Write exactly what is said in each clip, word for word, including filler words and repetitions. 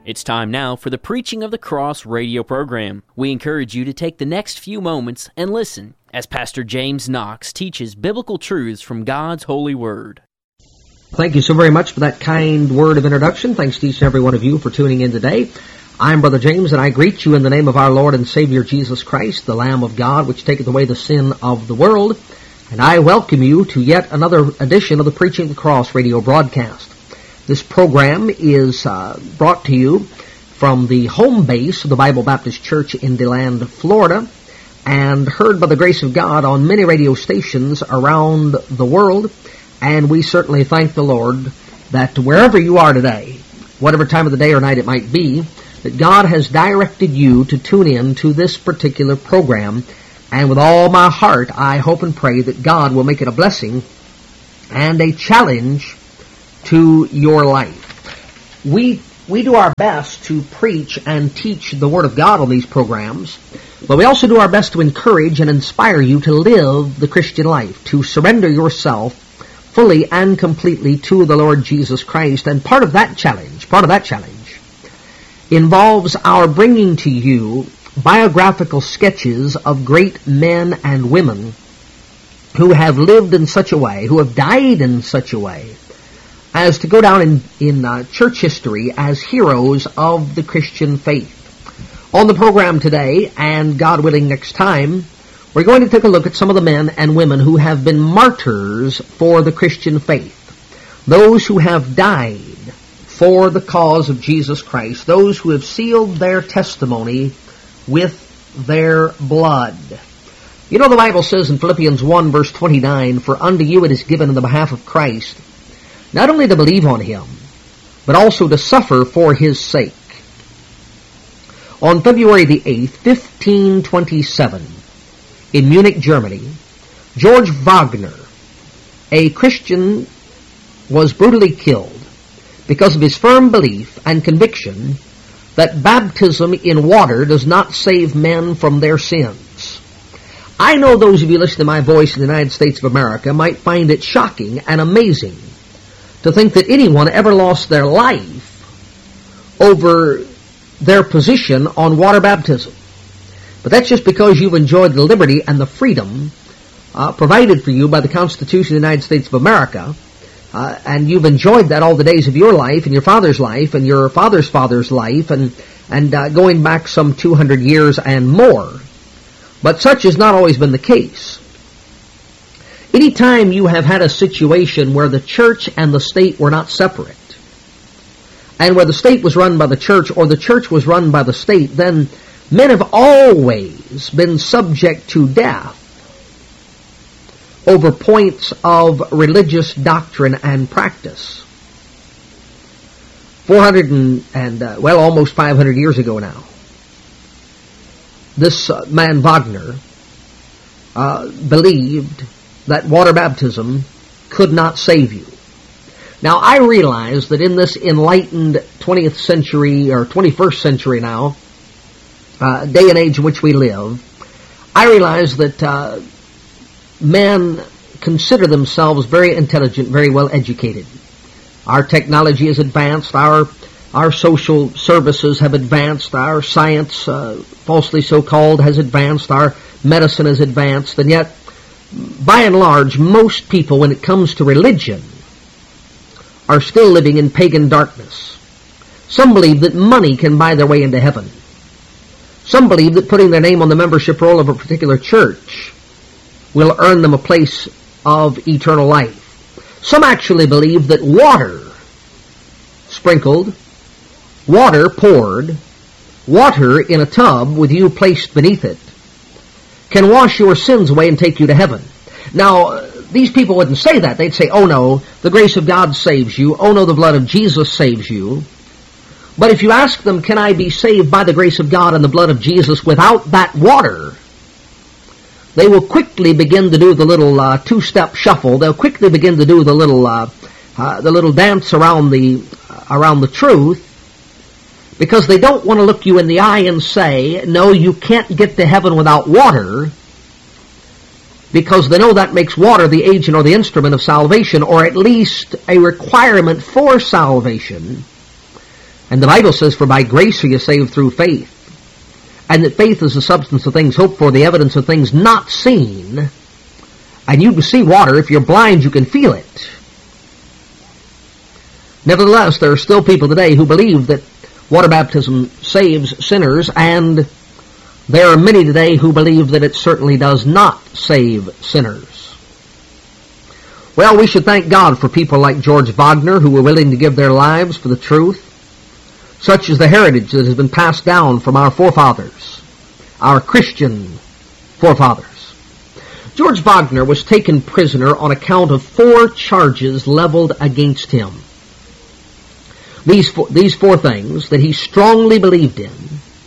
It's time now for the Preaching of the Cross radio program. We encourage you to take the next few moments and listen as Pastor James Knox teaches biblical truths from God's holy word. Thank you so very much for that kind word of introduction. Thanks to each and every one of you for tuning in today. I'm Brother James, and I greet you in the name of our Lord and Savior Jesus Christ, the Lamb of God, which taketh away the sin of the world. And I welcome you to yet another edition of the Preaching of the Cross radio broadcast. This program is uh, brought to you from the home base of the Bible Baptist Church in DeLand, Florida, and heard by the grace of God on many radio stations around the world. And we certainly thank the Lord that wherever you are today, whatever time of the day or night it might be, that God has directed you to tune in to this particular program. And with all my heart, I hope and pray that God will make it a blessing and a challenge to your life. We we do our best to preach and teach the Word of God on these programs, but we also do our best to encourage and inspire you to live the Christian life, to surrender yourself fully and completely to the Lord Jesus Christ. And part of that challenge, part of that challenge involves our bringing to you biographical sketches of great men and women who have lived in such a way, who have died in such a way, as to go down in, in uh, church history as heroes of the Christian faith. On the program today, and God willing next time, we're going to take a look at some of the men and women who have been martyrs for the Christian faith. Those who have died for the cause of Jesus Christ. Those who have sealed their testimony with their blood. You know, the Bible says in Philippians one verse twenty-nine, "For unto you it is given in the behalf of Christ, not only to believe on Him, but also to suffer for His sake." On February the eighth, fifteen twenty-seven, in Munich, Germany, George Wagner, a Christian, was brutally killed because of his firm belief and conviction that baptism in water does not save men from their sins. I know those of you listening to my voice in the United States of America might find it shocking and amazing to think that anyone ever lost their life over their position on water baptism. But that's just because you've enjoyed the liberty and the freedom uh, provided for you by the Constitution of the United States of America, uh, and you've enjoyed that all the days of your life and your father's life and your father's father's life and, and uh, going back some two hundred years and more. But such has not always been the case. Anytime you have had a situation where the church and the state were not separate, and where the state was run by the church or the church was run by the state, then men have always been subject to death over points of religious doctrine and practice. four hundred and, and uh, well, almost five hundred years ago now, this uh, man Wagner uh, believed that water baptism could not save you. Now, I realize that in this enlightened twentieth century, or twenty-first century now, uh, day and age in which we live, I realize that uh, men consider themselves very intelligent, very well educated. Our technology has advanced, our our social services have advanced, our science, uh, falsely so-called, has advanced, our medicine has advanced, and yet, by and large, most people, when it comes to religion, are still living in pagan darkness. Some believe that money can buy their way into heaven. Some believe that putting their name on the membership roll of a particular church will earn them a place of eternal life. Some actually believe that water sprinkled, water poured, water in a tub with you placed beneath it, can wash your sins away and take you to heaven. Now, these people wouldn't say that. They'd say, oh no, the grace of God saves you. Oh no, the blood of Jesus saves you. But if you ask them, can I be saved by the grace of God and the blood of Jesus without that water? They will quickly begin to do the little uh, two-step shuffle. They'll quickly begin to do the little uh, uh, the little dance around the uh, around the truth, because they don't want to look you in the eye and say, no, you can't get to heaven without water, because they know that makes water the agent or the instrument of salvation, or at least a requirement for salvation. And the Bible says, for by grace are you saved through faith. And that faith is the substance of things hoped for, the evidence of things not seen. And you can see water. If you're blind, you can feel it. Nevertheless, there are still people today who believe that water baptism saves sinners, and there are many today who believe that it certainly does not save sinners. Well, we should thank God for people like George Wagner who were willing to give their lives for the truth. Such is the heritage that has been passed down from our forefathers, our Christian forefathers. George Wagner was taken prisoner on account of four charges leveled against him. These four, these four things that he strongly believed in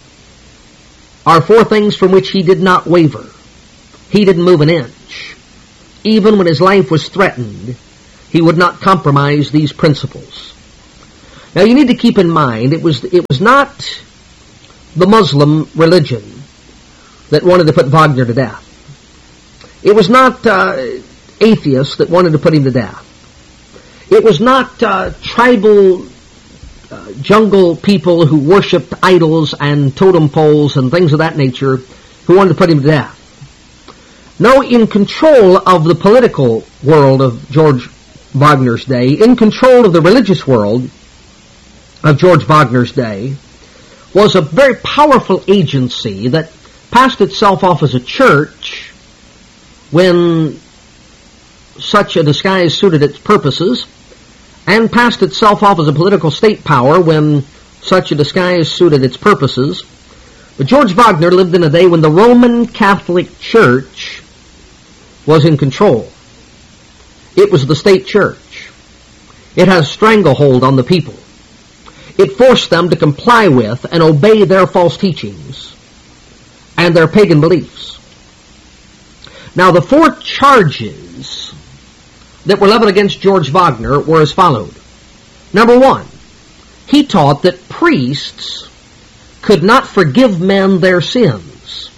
are four things from which he did not waver. He didn't move an inch. Even when his life was threatened, he would not compromise these principles. Now you need to keep in mind, it was, it was not the Muslim religion that wanted to put Wagner to death. It was not uh, atheists that wanted to put him to death. It was not uh, tribal uh, jungle people who worshipped idols and totem poles and things of that nature who wanted to put him to death. No, in control of the political world of George Wagner's day, in control of the religious world of George Wagner's day, was a very powerful agency that passed itself off as a church when such a disguise suited its purposes, and passed itself off as a political state power when such a disguise suited its purposes. But George Wagner lived in a day when the Roman Catholic Church was in control. It was the state church. It has stranglehold on the people. It forced them to comply with and obey their false teachings and their pagan beliefs. Now, the four charges that were leveled against George Wagner were as followed. Number one, he taught that priests could not forgive men their sins.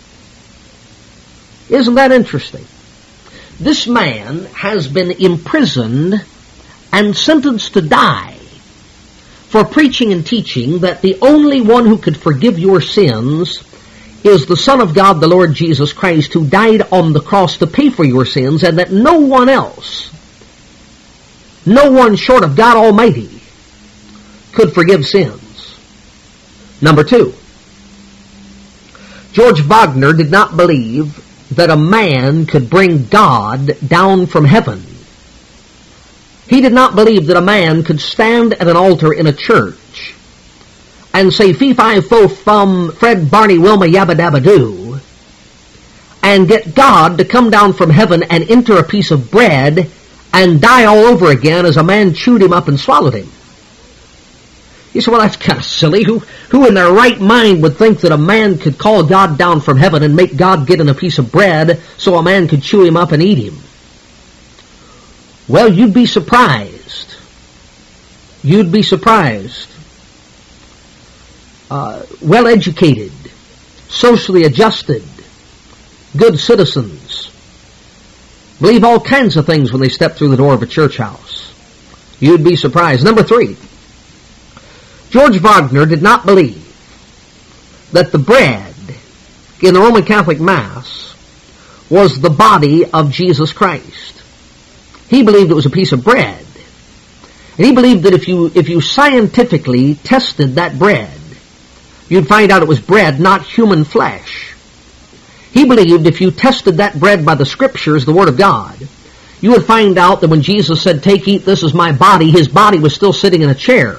Isn't that interesting? This man has been imprisoned and sentenced to die for preaching and teaching that the only one who could forgive your sins is the Son of God, the Lord Jesus Christ, who died on the cross to pay for your sins, and that no one else, no one short of God Almighty, could forgive sins. Number two, George Wagner did not believe that a man could bring God down from heaven. He did not believe that a man could stand at an altar in a church and say, fee-fi-fo-fum, Fred, Barney, Wilma, yabba-dabba-doo, and get God to come down from heaven and enter a piece of bread and die all over again as a man chewed him up and swallowed him. You say, well, that's kind of silly. Who, who in their right mind would think that a man could call God down from heaven and make God get in a piece of bread so a man could chew him up and eat him? Well, you'd be surprised. You'd be surprised. Uh, well-educated, socially adjusted, good citizens believe all kinds of things when they step through the door of a church house. You'd be surprised. Number three, George Wagner did not believe that the bread in the Roman Catholic Mass was the body of Jesus Christ. He believed it was a piece of bread. And he believed that if you, if you scientifically tested that bread, you'd find out it was bread, not human flesh. He believed if you tested that bread by the Scriptures, the Word of God, you would find out that when Jesus said, take, eat, this is my body, his body was still sitting in a chair.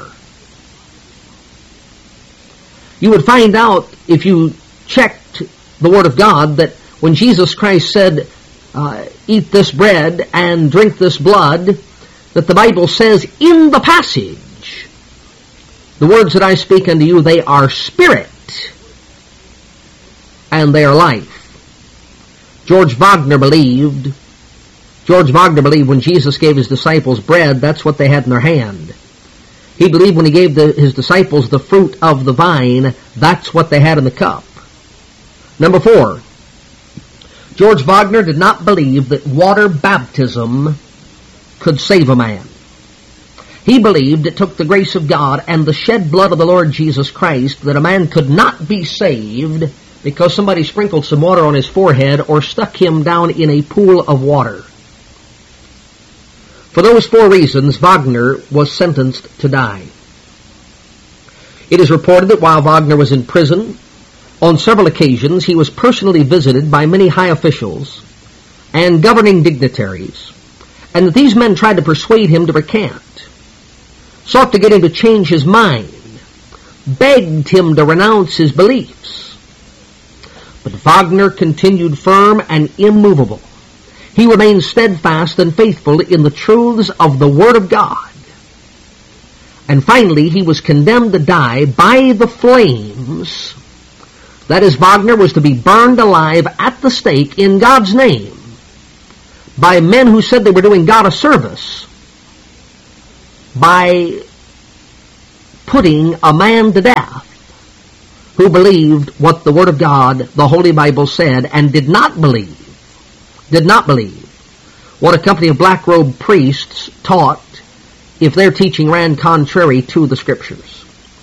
You would find out, if you checked the Word of God, that when Jesus Christ said, uh, eat this bread and drink this blood, that the Bible says in the passage, the words that I speak unto you, they are spirit, and they are life. George Wagner believed, George Wagner believed when Jesus gave his disciples bread, that's what they had in their hand. He believed when he gave the, his disciples the fruit of the vine, that's what they had in the cup. Number four, George Wagner did not believe that water baptism could save a man. He believed it took the grace of God and the shed blood of the Lord Jesus Christ that a man could not be saved because somebody sprinkled some water on his forehead or stuck him down in a pool of water. For those four reasons, Wagner was sentenced to die. It is reported that while Wagner was in prison, on several occasions he was personally visited by many high officials and governing dignitaries, and that these men tried to persuade him to recant, sought to get him to change his mind, begged him to renounce his beliefs. But Wagner continued firm and immovable. He remained steadfast and faithful in the truths of the Word of God. And finally, he was condemned to die by the flames. That is, Wagner was to be burned alive at the stake in God's name by men who said they were doing God a service by putting a man to death who believed what the Word of God, the Holy Bible, said and did not believe, did not believe what a company of black-robed priests taught if their teaching ran contrary to the Scriptures.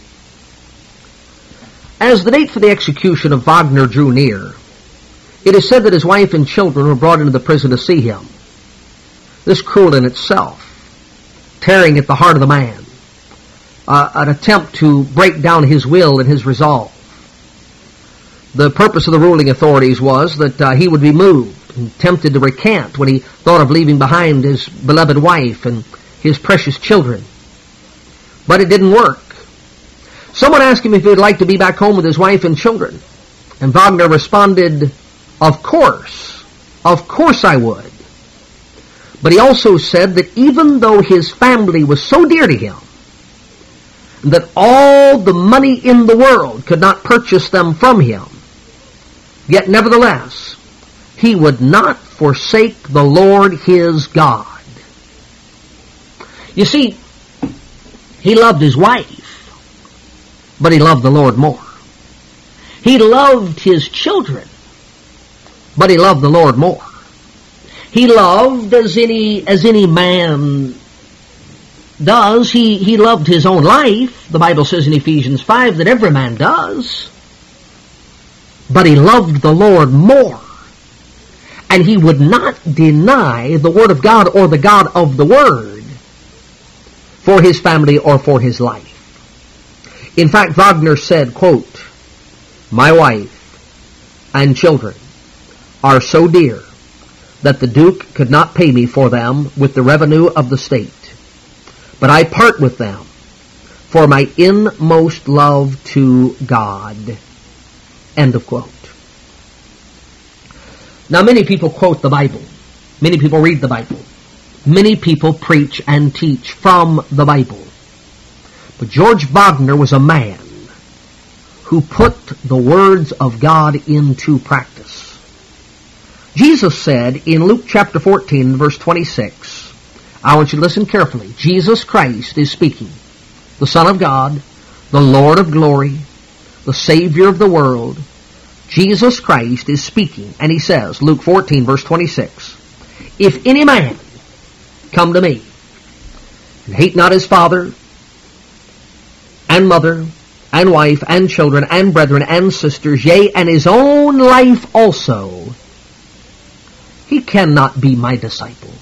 As the date for the execution of Wagner drew near, it is said that his wife and children were brought into the prison to see him. This cruel in itself, tearing at the heart of the man, uh, an attempt to break down his will and his resolve. The purpose of the ruling authorities was that uh, he would be moved and tempted to recant when he thought of leaving behind his beloved wife and his precious children. But it didn't work. Someone asked him if he would like to be back home with his wife and children. And Wagner responded, "Of course, of course I would." But he also said that even though his family was so dear to him, that all the money in the world could not purchase them from him, yet nevertheless, he would not forsake the Lord his God. You see, he loved his wife, but he loved the Lord more. He loved his children, but he loved the Lord more. He loved as any as any man does. He, he loved his own life. The Bible says in Ephesians five that every man does. But he loved the Lord more. And he would not deny the Word of God or the God of the Word for his family or for his life. In fact, Wagner said, quote, "My wife and children are so dear that the Duke could not pay me for them with the revenue of the state. But I part with them for my inmost love to God." End of quote. Now, many people quote the Bible. Many people read the Bible. Many people preach and teach from the Bible. But George Wagner was a man who put the words of God into practice. Jesus said in Luke chapter fourteen, verse twenty-six, I want you to listen carefully. Jesus Christ is speaking, the Son of God, the Lord of glory, the Savior of the world. Jesus Christ is speaking, and he says, Luke fourteen, verse twenty-six, "If any man come to me, and hate not his father, and mother, and wife, and children, and brethren, and sisters, yea, and his own life also, he cannot be my disciple."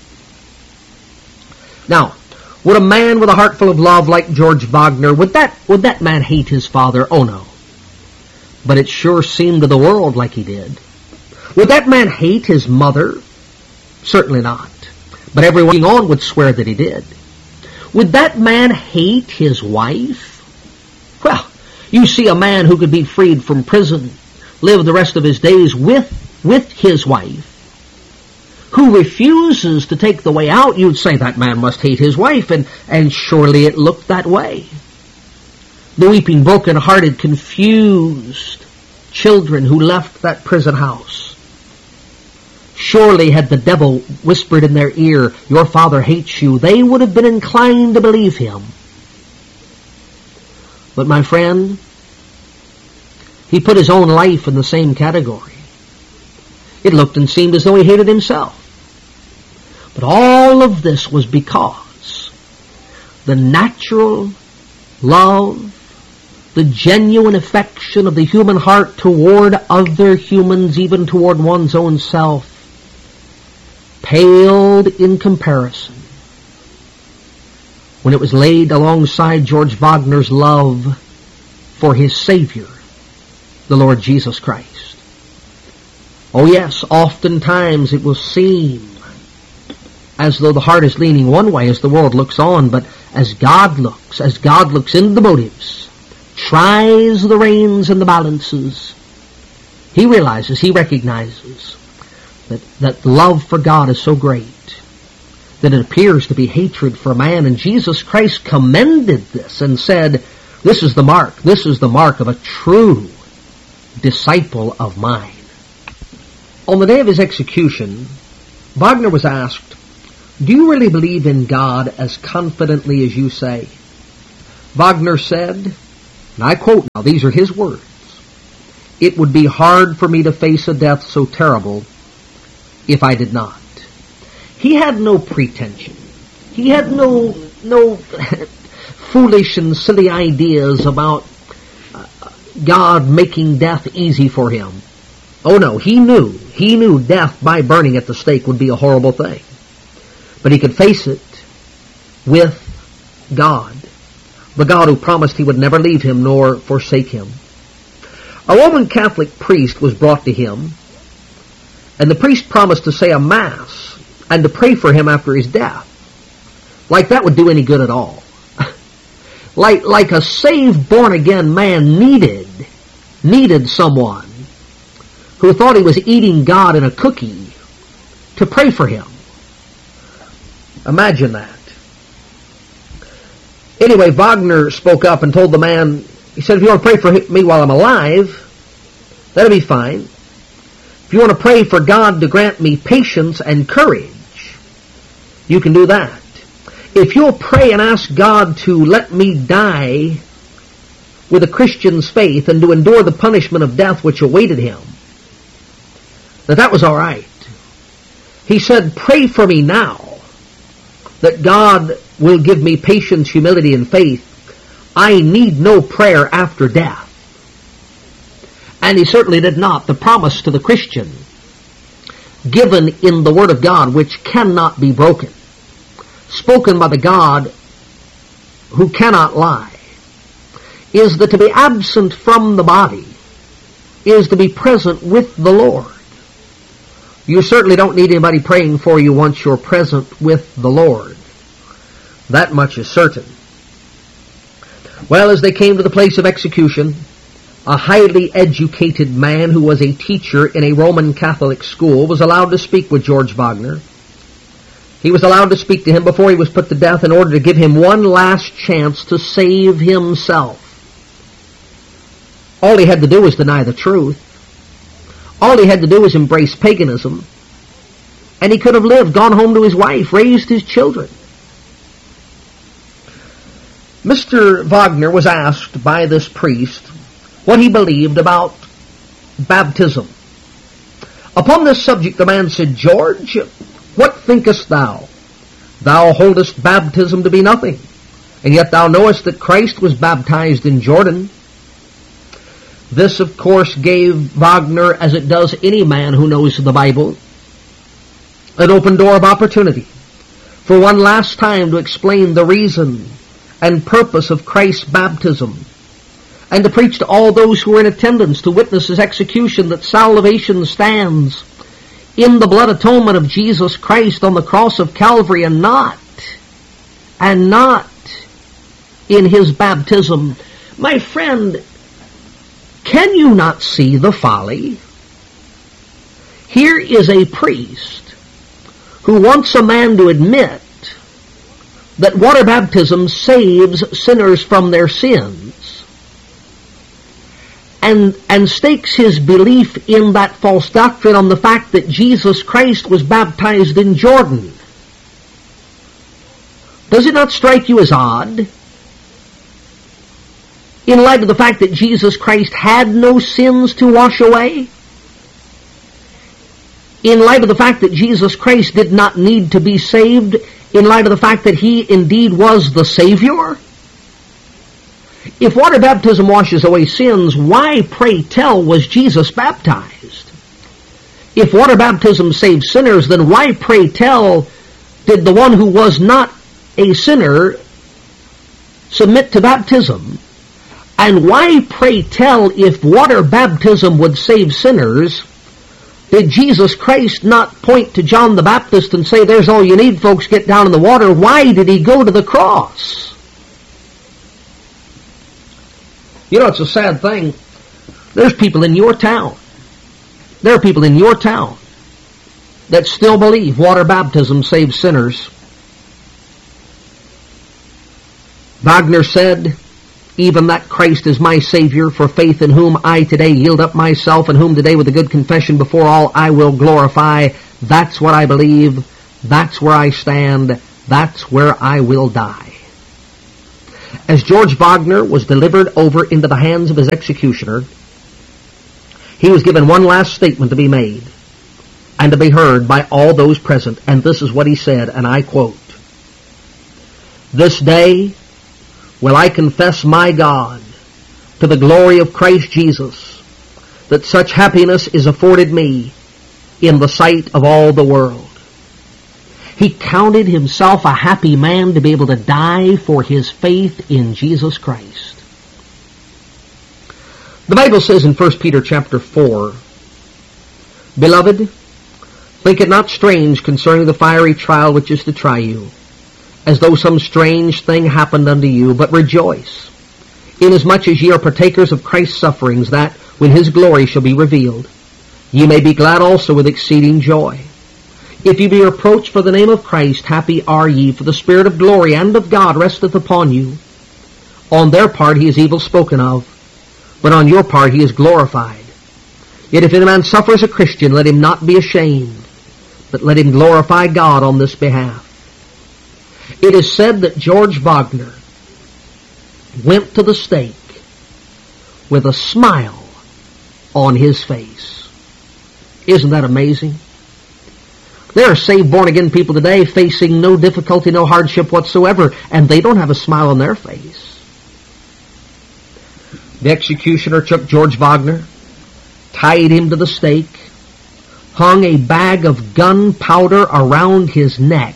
Now, would a man with a heart full of love like George Wagner, would that, would that man hate his father? Oh no. But it sure seemed to the world like he did. Would that man hate his mother? Certainly not. But everyone on would swear that he did. Would that man hate his wife? Well, you see a man who could be freed from prison, live the rest of his days with, with his wife, who refuses to take the way out, you'd say that man must hate his wife, and, and surely it looked that way. The weeping, broken-hearted, confused children who left that prison house, surely had the devil whispered in their ear, "Your father hates you," they would have been inclined to believe him. But my friend, he put his own life in the same category. It looked and seemed as though he hated himself. But all of this was because the natural love, the genuine affection of the human heart toward other humans, even toward one's own self, paled in comparison when it was laid alongside George Wagner's love for his Savior, the Lord Jesus Christ. Oh yes, oftentimes it will seem as though the heart is leaning one way as the world looks on, but as God looks, as God looks into the motives, tries the reins and the balances, he realizes, he recognizes that, that love for God is so great that it appears to be hatred for man. And Jesus Christ commended this and said, this is the mark, this is the mark of a true disciple of mine. On the day of his execution, Wagner was asked, do you really believe in God as confidently as you say? Wagner said, and I quote now, these are his words, it would be hard for me to face a death so terrible if I did not. He had no pretension. He had no no foolish and silly ideas about uh, God making death easy for him. Oh no, he knew, he knew death by burning at the stake would be a horrible thing. But he could face it with God, the God who promised he would never leave him nor forsake him. A Roman Catholic priest was brought to him, and the priest promised to say a mass and to pray for him after his death. Like that would do any good at all. like, like a saved, born-again man needed, needed someone who thought he was eating God in a cookie to pray for him. Imagine that. Anyway, Wagner spoke up and told the man, he said, if you want to pray for me while I'm alive, that'll be fine. If you want to pray for God to grant me patience and courage, you can do that. If you'll pray and ask God to let me die with a Christian's faith and to endure the punishment of death which awaited him, that that was all right. He said, pray for me now that God will give me patience, humility, and faith. I need no prayer after death. And he certainly did not. The promise to the Christian, given in the Word of God, which cannot be broken, spoken by the God who cannot lie, is that to be absent from the body is to be present with the Lord. You certainly don't need anybody praying for you once you're present with the Lord. That much is certain. Well, as they came to the place of execution, a highly educated man who was a teacher in a Roman Catholic school was allowed to speak with George Wagner. He was allowed to speak to him before he was put to death in order to give him one last chance to save himself. All he had to do was deny the truth. All he had to do was embrace paganism. And he could have lived, gone home to his wife, raised his children. Mister Wagner was asked by this priest what he believed about baptism. Upon this subject the man said, George, what thinkest thou? Thou holdest baptism to be nothing, and yet thou knowest that Christ was baptized in Jordan. This, of course, gave Wagner, as it does any man who knows the Bible, an open door of opportunity for one last time to explain the reason and purpose of Christ's baptism, and to preach to all those who were in attendance to witness his execution that salvation stands in the blood atonement of Jesus Christ on the cross of Calvary, and not, and not in his baptism. My friend, can you not see the folly? Here is a priest who wants a man to admit that water baptism saves sinners from their sins, and, and stakes his belief in that false doctrine on the fact that Jesus Christ was baptized in Jordan. Does it not strike you as odd, in light of the fact that Jesus Christ had no sins to wash away? in light of the fact that Jesus Christ did not need to be saved, in light of the fact that He indeed was the Savior? If water baptism washes away sins, why, pray tell, was Jesus baptized? If water baptism saves sinners, then why, pray tell, did the one who was not a sinner submit to baptism? And why, pray tell, if water baptism would save sinners, did Jesus Christ not point to John the Baptist and say, there's all you need, folks, get down in the water? Why did He go to the cross? You know, it's a sad thing. There's people in your town. There are people in your town that still believe water baptism saves sinners. Wagner said, even that Christ is my Savior, for faith in whom I today yield up myself, and whom today with a good confession before all I will glorify. That's what I believe. That's where I stand. That's where I will die. As George Wagner was delivered over into the hands of his executioner, he was given one last statement to be made and to be heard by all those present. And this is what he said, and I quote, "This day will I confess my God to the glory of Christ Jesus, that such happiness is afforded me in the sight of all the world." He counted himself a happy man to be able to die for his faith in Jesus Christ. The Bible says in First Peter chapter four, "Beloved, think it not strange concerning the fiery trial which is to try you, as though some strange thing happened unto you, but rejoice, inasmuch as ye are partakers of Christ's sufferings, that, when His glory shall be revealed, ye may be glad also with exceeding joy. If ye be reproached for the name of Christ, happy are ye, for the Spirit of glory and of God resteth upon you. On their part He is evil spoken of, but on your part He is glorified. Yet if any man suffer as a Christian, let him not be ashamed, but let him glorify God on this behalf." It is said that George Wagner went to the stake with a smile on his face. Isn't that amazing? There are saved, born-again people today facing no difficulty, no hardship whatsoever, and they don't have a smile on their face. The executioner took George Wagner, tied him to the stake, hung a bag of gunpowder around his neck,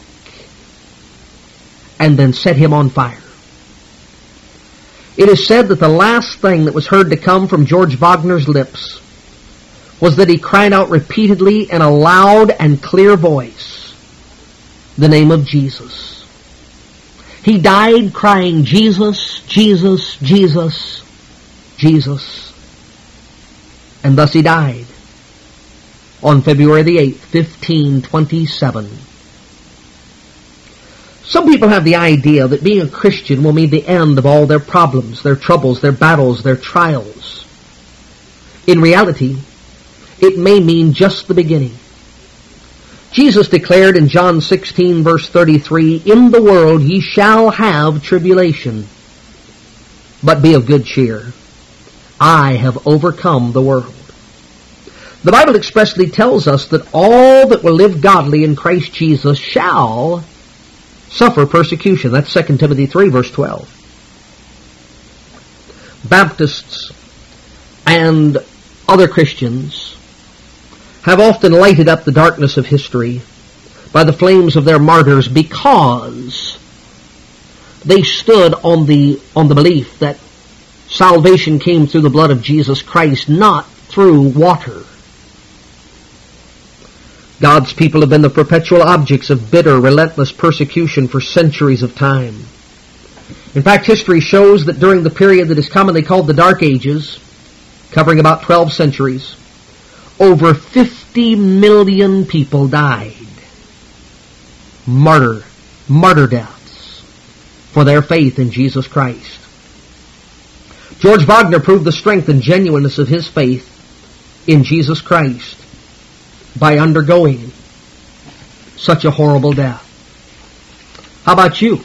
and then set him on fire. It is said that the last thing that was heard to come from George Wagner's lips was that he cried out repeatedly in a loud and clear voice the name of Jesus. He died crying, "Jesus, Jesus, Jesus, Jesus." And thus he died on February the eighth, fifteen twenty-seven. Some people have the idea that being a Christian will mean the end of all their problems, their troubles, their battles, their trials. In reality, it may mean just the beginning. Jesus declared in John sixteen, verse thirty-three, "In the world ye shall have tribulation, but be of good cheer. I have overcome the world." The Bible expressly tells us that all that will live godly in Christ Jesus shall suffer persecution. That's Second Timothy three, verse twelve. Baptists and other Christians have often lighted up the darkness of history by the flames of their martyrs because they stood on the, on the belief that salvation came through the blood of Jesus Christ, not through water. God's people have been the perpetual objects of bitter, relentless persecution for centuries of time. In fact, history shows that during the period that is commonly called the Dark Ages, covering about twelve centuries, over fifty million people died. Martyr, martyr deaths for their faith in Jesus Christ. George Wagner proved the strength and genuineness of his faith in Jesus Christ by undergoing such a horrible death. How about you?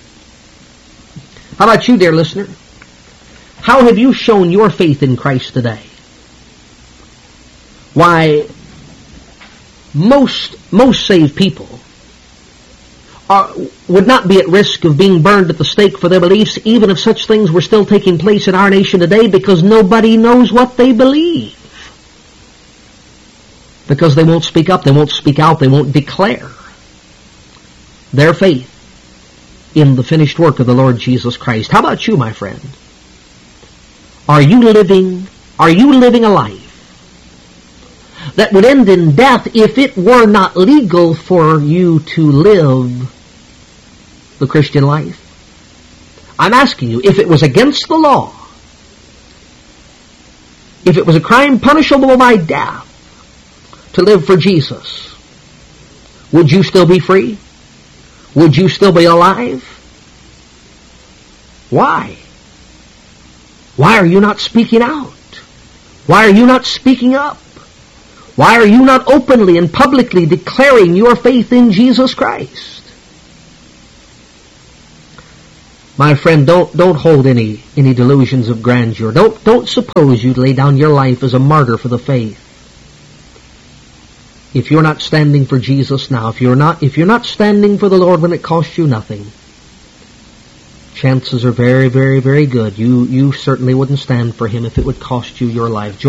How about you, dear listener? How have you shown your faith in Christ today? Why, most, most saved people are, would not be at risk of being burned at the stake for their beliefs, even if such things were still taking place in our nation today, because nobody knows what they believe. Because they won't speak up, they won't speak out, they won't declare their faith in the finished work of the Lord Jesus Christ. How about you, my friend? Are you living, are you living a life that would end in death if it were not legal for you to live the Christian life? I'm asking you, if it was against the law, if it was a crime punishable by death to live for Jesus, would you still be free? Would you still be alive? Why? Why are you not speaking out? Why are you not speaking up? Why are you not openly and publicly declaring your faith in Jesus Christ? My friend, don't don't hold any any delusions of grandeur. Don't don't suppose you'd lay down your life as a martyr for the faith. If you're not standing for Jesus now, if you're not if you're not standing for the Lord when it costs you nothing, chances are very, very, very good you you certainly wouldn't stand for Him if it would cost you your life.